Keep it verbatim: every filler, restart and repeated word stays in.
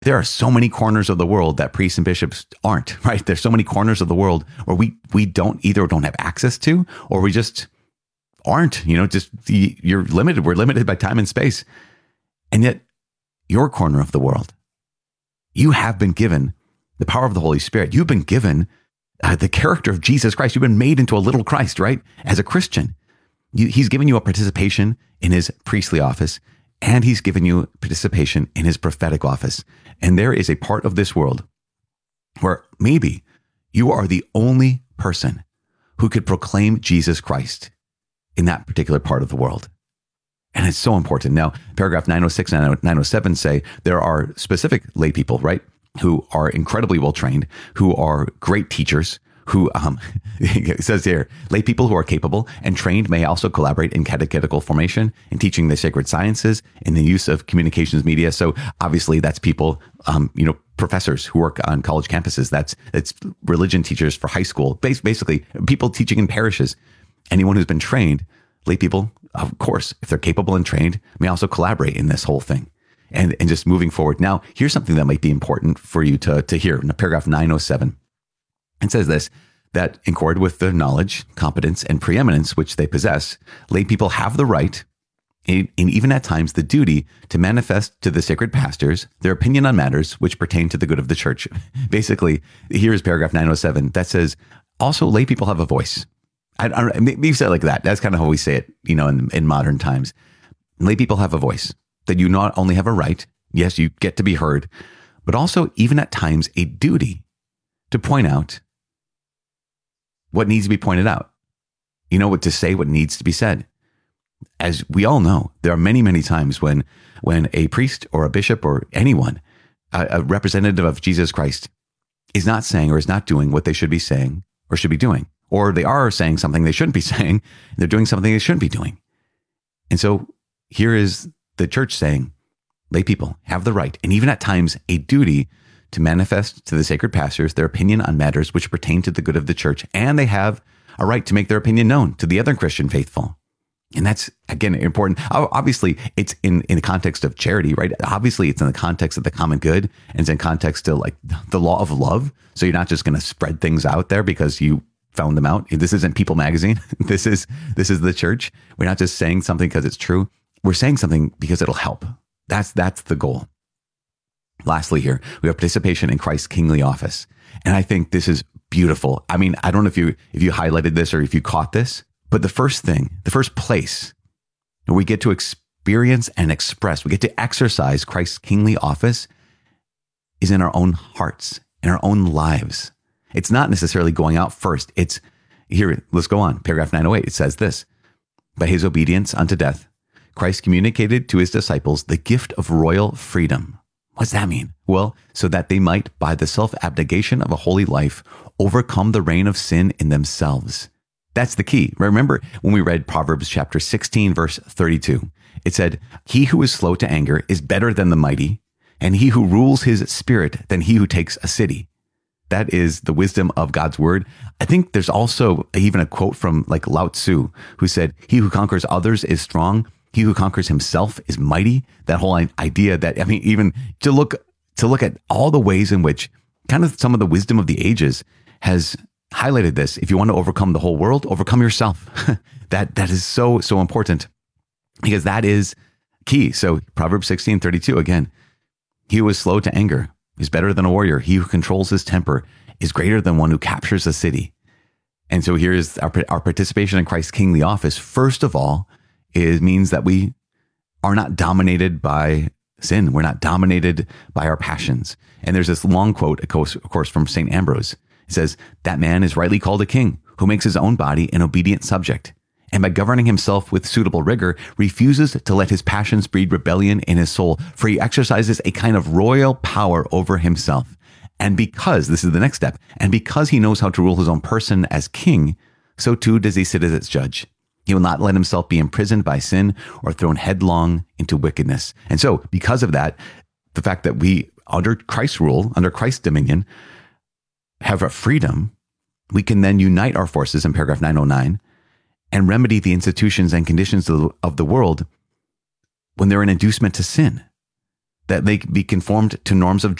There are so many corners of the world that priests and bishops aren't, right? There's so many corners of the world where we we don't either don't have access to, or we just aren't, you know, just you're limited. We're limited by time and space. And yet your corner of the world, you have been given the power of the Holy Spirit. You've been given uh, the character of Jesus Christ. You've been made into a little Christ, right? As a Christian, you, he's given you a participation in his priestly office, and he's given you participation in his prophetic office. And there is a part of this world where maybe you are the only person who could proclaim Jesus Christ in that particular part of the world. And it's so important. Now, paragraph nine oh six and nine oh seven say there are specific lay people, right, who are incredibly well trained, who are great teachers, who, um, it says here, lay people who are capable and trained may also collaborate in catechetical formation, in teaching the sacred sciences, in the use of communications media. So obviously that's people, um, you know, professors who work on college campuses. That's, that's religion teachers for high school, basically people teaching in parishes. Anyone who's been trained, lay people, of course, if they're capable and trained, may also collaborate in this whole thing. And, and just moving forward. Now, here's something that might be important for you to, to hear in paragraph nine oh seven. It says this, that in accord with the knowledge, competence, and preeminence which they possess, lay people have the right, and even at times the duty, to manifest to the sacred pastors their opinion on matters which pertain to the good of the church. Basically, here's paragraph nine oh seven that says, also lay people have a voice. I, I, maybe say it like that. That's kind of how we say it, you know, in, in modern times. Lay people have a voice, that you not only have a right, yes, you get to be heard, but also even at times a duty to point out what needs to be pointed out. You know, what to say, what needs to be said. As we all know, there are many, many times when, when a priest or a bishop or anyone, a, a representative of Jesus Christ, is not saying or is not doing what they should be saying or should be doing. Or they are saying something they shouldn't be saying, and they're doing something they shouldn't be doing. And so here is the church saying, lay people have the right, and even at times a duty, to manifest to the sacred pastors their opinion on matters which pertain to the good of the church, and they have a right to make their opinion known to the other Christian faithful. And that's, again, important. Obviously, it's in, in the context of charity, right? Obviously, it's in the context of the common good, and it's in context of like the law of love. So you're not just going to spread things out there because you found them out. This isn't People magazine. This is, this is the church. We're not just saying something because it's true. We're saying something because it'll help. That's, that's the goal. Lastly here, we have participation in Christ's kingly office. And I think this is beautiful. I mean, I don't know if you, if you highlighted this or if you caught this, but the first thing, the first place where we get to experience and express, we get to exercise Christ's kingly office is in our own hearts, in our own lives. It's not necessarily going out first. It's here. Let's go on. Paragraph nine oh eight. It says this, by his obedience unto death, Christ communicated to his disciples the gift of royal freedom. What's that mean? Well, so that they might, by the self-abnegation of a holy life, overcome the reign of sin in themselves. That's the key. Remember when we read Proverbs chapter sixteen, verse thirty-two, it said, he who is slow to anger is better than the mighty, and he who rules his spirit than he who takes a city. That is the wisdom of God's word. I think there's also even a quote from like Lao Tzu, who said, he who conquers others is strong. He who conquers himself is mighty. That whole idea that, I mean, even to look, to look at all the ways in which kind of some of the wisdom of the ages has highlighted this. If you want to overcome the whole world, overcome yourself. that, that is so, so important, because that is key. So Proverbs sixteen thirty-two, again, he who is slow to anger is better than a warrior. He who controls his temper is greater than one who captures a city. And so here is our, our participation in Christ's kingly office. First of all, it means that we are not dominated by sin. We're not dominated by our passions. And there's this long quote, of course, of course from Saint Ambrose. It says, that man is rightly called a king, who makes his own body an obedient subject, and by governing himself with suitable rigor, refuses to let his passions breed rebellion in his soul, for he exercises a kind of royal power over himself. And because, this is the next step, and because he knows how to rule his own person as king, so too does he sit as its judge. He will not let himself be imprisoned by sin or thrown headlong into wickedness. And so, because of that, the fact that we, under Christ's rule, under Christ's dominion, have a freedom, we can then unite our forces in paragraph nine oh nine and remedy the institutions and conditions of the world when they're an inducement to sin. that they be conformed to norms of